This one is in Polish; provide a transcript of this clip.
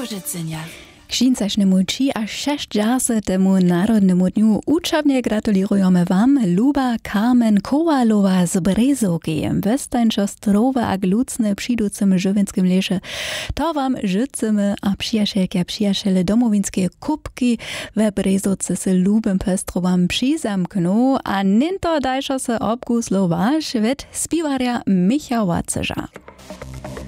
Łużycynia. Księcašnemu 66. Narodnemu dniu učavne gratulujemy wam, Luba Carmen Kowalowa z Brezovky. Westańczo zdrowe a glucne przyjducym żywinskim lesie. To wam życzymy a przyjacielki a przyjaciele domowinskie kubki we Brezovce se lubym pestro wam przyzamknu, a ninto dajszo se obguslowasz wet spiwarja Michał Waceża.